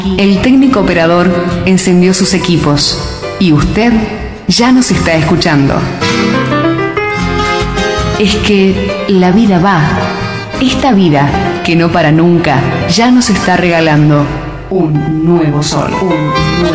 el técnico operador encendió sus equipos y usted ya nos está escuchando. Es que la vida va. Esta vida que no para nunca ya nos está regalando un nuevo sol.